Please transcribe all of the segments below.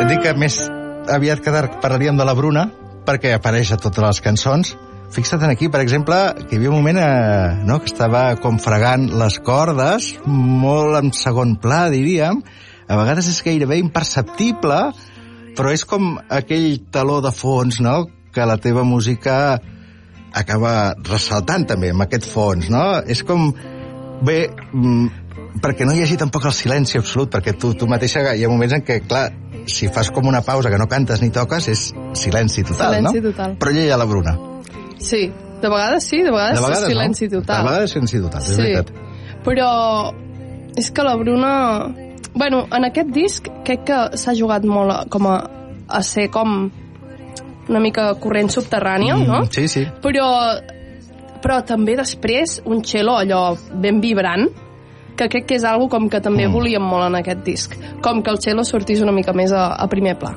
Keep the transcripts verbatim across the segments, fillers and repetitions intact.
Dic que més aviat que tard parlaríem de la Bruna, perquè apareix a totes les cançons. Fixa't aquí, per exemple, que hi havia un moment eh, no, que estava com fregant les cordes, molt en segon pla, diríem. A vegades és gairebé imperceptible, però és com aquell taló de fons, no?, que la teva música acaba ressaltant també amb aquest fons, no? És com... Bé, perquè no hi hagi tampoc el silenci absolut, perquè tu, tu mateixa hi ha moments en què, clar, si fas com una pausa que no cantes ni toques, és silenci total, silenci no? Total. Però ella hi ha la Bruna. Sí, de vegades sí, de vegades, de vegades és silenci no. total. De vegades silenci total, és sí. veritat. Però és que la Bruna... Bueno, en aquest disc crec que s'ha jugat molt a, com a, a ser com una mica corrent subterrània, mm, no? Sí, sí. Però, però també després un cello allò ben vibrant, que crec que és algo com que també mm. volíem molt en aquest disc, com que el cello sortís una mica més a, a primer pla.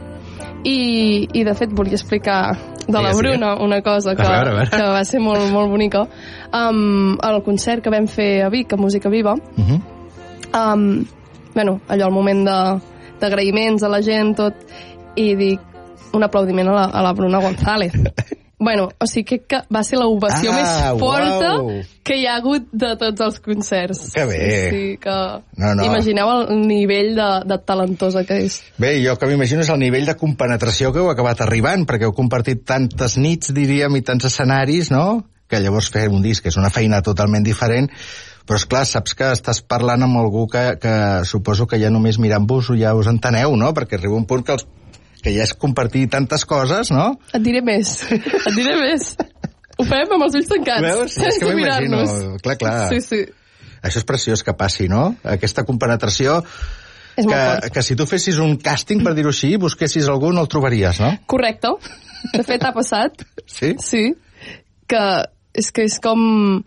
I, i de fet volia explicar de la sí, Bruna sí. una cosa que, a veure, a veure. que va ser molt, molt bonica. Um, el concert que vam fer a Vic, a Música Viva, uh -huh. um, bueno, allò, el moment d'agraïments a la gent, tot, i dic un aplaudiment a la, a la Bruna González. Bueno, o sigui, crec que va ser l'ovació ah, més forta uau. que hi ha hagut de tots els concerts. Que bé. Sí, que... No, no. Imagineu el nivell de, de talentosa que és. Bé, jo que m'imagino és el nivell de compenetració que heu acabat arribant, perquè heu compartit tantes nits, diríem, i tants escenaris, no?, que llavors fer un disc és una feina totalment diferent, però és clar, saps que estàs parlant amb algú que, que suposo que ja només mirant-vos ja us enteneu, no?, perquè arriba un punt que els que ja és compartir tantes coses, no? Et diré més, et diré més. Ho fem amb els ulls tancats. Veus? És que m'imagino. Clar, clar. Sí, sí. Això és preciós que passi, no? Aquesta compenetració és que, que si tu fessis un càsting, per dir-ho així, busquessis algú, no el trobaries, no? Correcte. De fet, ha passat. Sí? Sí. Que és que és com...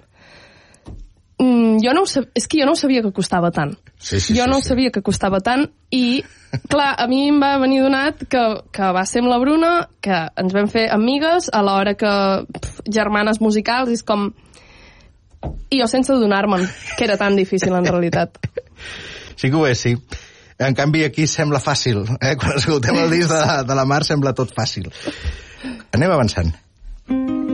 Mm, jo no ho sab... És que jo no sabia que costava tant. Sí, sí, jo sí, no sí. sabia que costava tant i, clar, a mi em va venir donat que, que va ser amb la Bruna, que ens vam fer amigues, a l'hora que pf, germanes musicals, és com... I jo sense adonar-me'n que era tan difícil en realitat. Sí que ho és, sí. En canvi aquí sembla fàcil, eh? Quan escoltem el disc de, de la Mar sembla tot fàcil. Anem avançant.